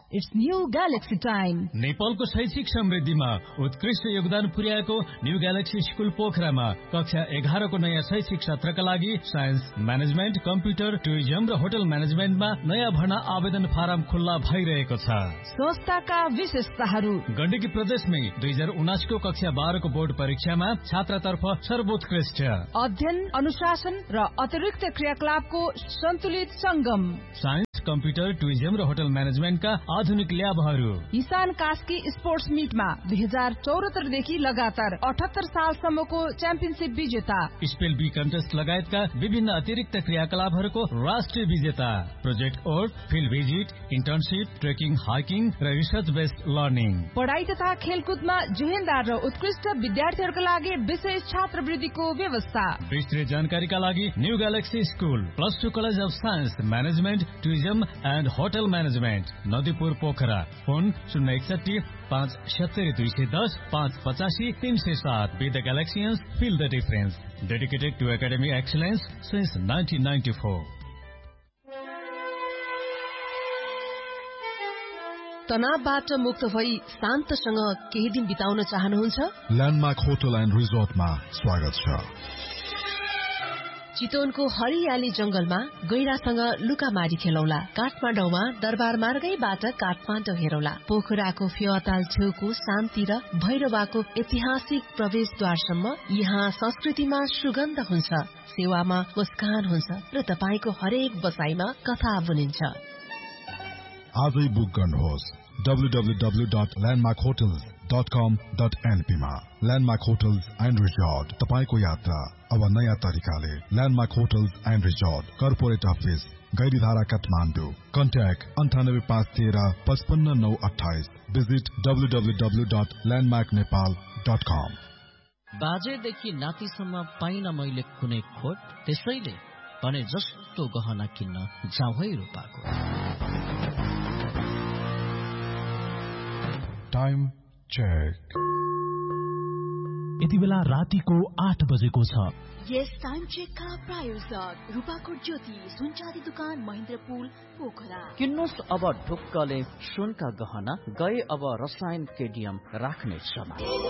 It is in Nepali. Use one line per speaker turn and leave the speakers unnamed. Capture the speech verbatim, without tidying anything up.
It's new Galaxy time.
नेपालको शैक्षिक समृद्धिमा उत्कृष्ट योगदान पुर्याएको न्यू ग्यालेक्सी स्कुल पोखरामा कक्षा एघार को नयाँ शैक्षिक सत्रका लागि साइन्स, म्यानेजमेन्ट, कम्प्युटर, टुरिज्म र होटल म्यानेजमेन्टमा नयाँ भर्ना आवेदन फारम खुल्ला भइरहेको छ।
संस्थाका विशेषताहरू:
गण्डकी प्रदेशमै दुई हजार उनास को कक्षा बाह्र को बोर्ड परीक्षामा छात्रतर्फ सर्वोत्कृष्ट
अध्ययन, अनुशासन र अतिरिक्त क्रियाकलापको सन्तुलित संगम,
साइन्स, कम्प्युटर, टुरिज्म र होटल म्यानेजमेन्टका आधुनिक ल्याबहरू।
इसान कास्की स्पोर्ट्स मिटमा दुई हजार चौरात्तर देखि लगातार अठहत्तर सालसम्मको च्याम्पियनशिप विजेता,
स्पेल बी कन्टेस्ट लगायतका विभिन्न अतिरिक्त क्रियाकलापहरूको राष्ट्रिय विजेता, project org, field visit, internship, trekking, hiking र रिसर्च बेस्ड लर्निङ।
पढाइ तथा खेलकुदमा जुहेनदार र उत्कृष्ट विद्यार्थीहरूका लागि विशेष छात्रवृत्तिको व्यवस्था।
विस्तृत जानकारीका लागि new galaxy school, plus two college of science, management, tourism and hotel management, Nadipur Pokhara. Phone शून्य एकसठी पाँच सत्तरी दुई सय दस पाँच पचासी तीन सय सात। With the ग्यालेक्सियन्स, feel the difference. Dedicated to academic excellence since nineteen ninety four.
तनावबाट मुक्त भई शान्तसँग केही दिन बिताउन चाहनुहुन्छ?
ल्यान्डमार्क होटल एन्ड रिजोर्टमा स्वागत छ।
चितवनको हरियाली जंगलमा गैरासँग लुकामारी खेलौला। काठमाडौँमा दरबार मार्गैबाट काठमाडौँ हेरौला। पोखराको फेवाताल छेउको शान्ति र भैरवाको ऐतिहासिक प्रवेशद्वारसम्म यहाँ संस्कृतिमा सुगन्ध हुन्छ, सेवामा मुस्कान हुन्छ र तपाईको हरेक बसाइमा कथा बुनिन्छ।
आजै बुक गर्नुहोस् W W W dot landmark hotels dot कम डट एनपी मा। ल्यान्डमार्क होटल्स एन्ड रिजोर्ट, तपाईको यात्रा अब नयाँ तरिकाले। Landmark hotels and resort, corporate office, Gairidhara, Kathmandu. Contact अन्ठानब्बे पाँच तेह्र पचपन्न नौ अठाइस। Visit W W W dot landmark Nepal dot कम।
बाजेदेखि नातिसम्म पाइन मैले कुनै खोट, त्यसैले भने जस्तो गहना किन्न जाउँ है रूपाको।
Time check.
यति बेला रातिको आठ बजेको छ।
यस टाइम चेकका प्रायोजक रूपाकोट ज्योति सुनचाँदी दुकान, महेन्द्रपुल, पोखरा।
किन्नुहोस् अब ढुक्कले सुनका गहना, गए अब रसायन केडियम राख्ने समय।